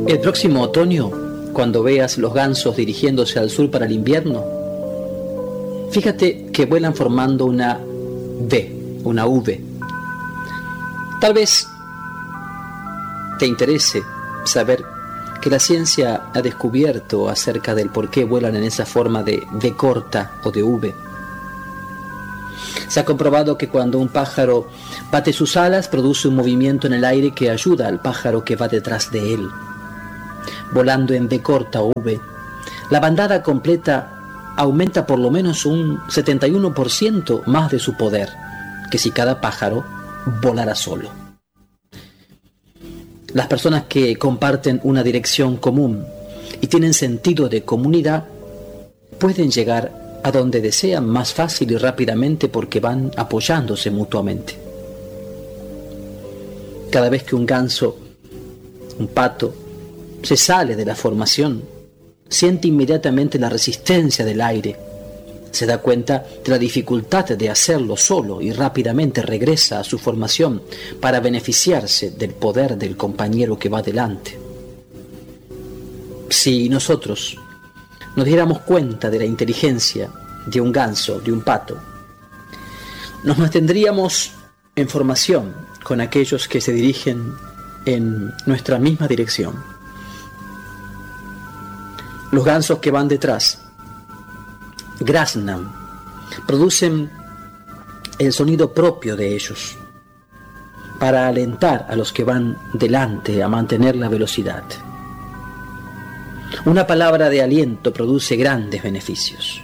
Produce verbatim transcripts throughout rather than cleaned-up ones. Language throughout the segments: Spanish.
El próximo otoño, cuando veas los gansos dirigiéndose al sur para el invierno, fíjate que vuelan formando una V, una V. Tal vez te interese saber que la ciencia ha descubierto acerca del por qué vuelan en esa forma de V corta o de V. Se ha comprobado que cuando un pájaro bate sus alas, produce un movimiento en el aire que ayuda al pájaro que va detrás de él. Volando en V corta o V, la bandada completa aumenta por lo menos un setenta y uno por ciento más de su poder que si cada pájaro volara solo. Las personas que comparten una dirección común y tienen sentido de comunidad pueden llegar a donde desean más fácil y rápidamente porque van apoyándose mutuamente. Cada vez que un ganso, un pato, se sale de la formación, siente inmediatamente la resistencia del aire, se da cuenta de la dificultad de hacerlo solo y rápidamente regresa a su formación para beneficiarse del poder del compañero que va delante. Si nosotros nos diéramos cuenta de la inteligencia de un ganso, de un pato, nos mantendríamos en formación con aquellos que se dirigen en nuestra misma dirección. Los gansos que van detrás graznan, producen el sonido propio de ellos para alentar a los que van delante a mantener la velocidad. Una palabra de aliento produce grandes beneficios.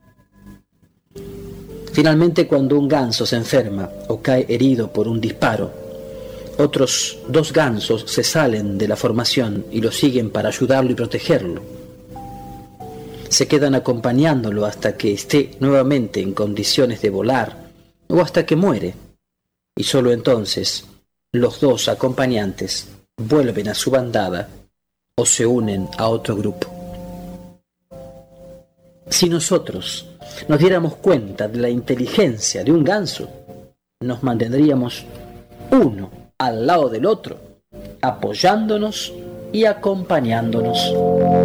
Finalmente, cuando un ganso se enferma o cae herido por un disparo, otros dos gansos se salen de la formación y lo siguen para ayudarlo y protegerlo. Se quedan acompañándolo hasta que esté nuevamente en condiciones de volar o hasta que muere, y solo entonces los dos acompañantes vuelven a su bandada o se unen a otro grupo. Si nosotros nos diéramos cuenta de la inteligencia de un ganso, nos mantendríamos uno al lado del otro, apoyándonos y acompañándonos.